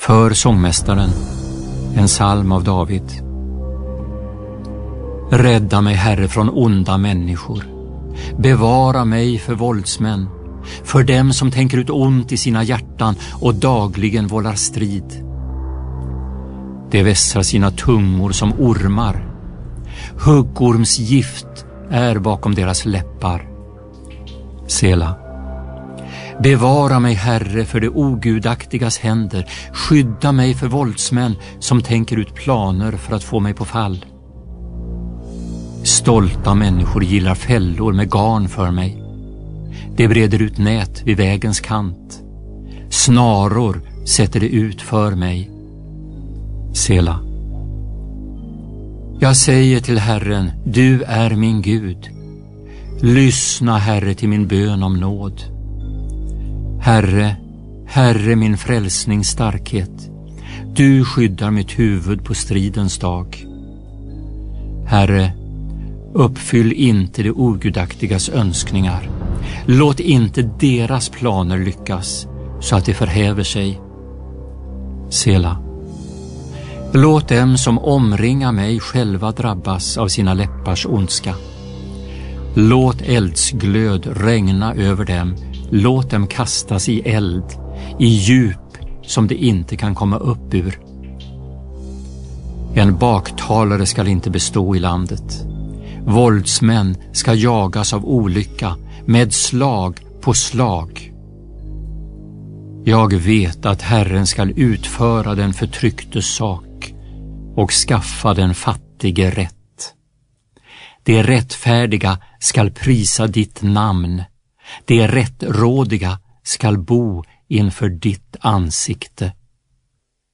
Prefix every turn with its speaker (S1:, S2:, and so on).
S1: För sångmästaren, en psalm av David. Rädda mig, Herre, från onda människor. Bevara mig för våldsmän, för dem som tänker ut ont i sina hjärtan och dagligen vållar strid. De vässar sina tungor som ormar. Huggormsgift är bakom deras läppar. Sela. Bevara mig, Herre, för det ogudaktigas händer. Skydda mig för våldsmän som tänker ut planer för att få mig på fall. Stolta människor gillar fällor med garn för mig. De breder ut nät vid vägens kant. Snaror sätter det ut för mig. Sela. Jag säger till Herren, du är min Gud. Lyssna, Herre, till min bön om nåd. Herre, Herre, min frälsnings starkhet. Du skyddar mitt huvud på stridens dag. Herre, uppfyll inte de ogudaktigas önskningar. Låt inte deras planer lyckas så att de förhäver sig. Sela. Låt dem som omringar mig själva drabbas av sina läppars ondska. Låt eldsglöd regna över dem. Låt dem kastas i eld, i djup som de inte kan komma upp ur. En baktalare skall inte bestå i landet. Våldsmän ska jagas av olycka med slag på slag. Jag vet att Herren skall utföra den förtrycktes sak och skaffa den fattige rätt. De rättfärdiga skall prisa ditt namn. De rättrådiga skall bo inför ditt ansikte.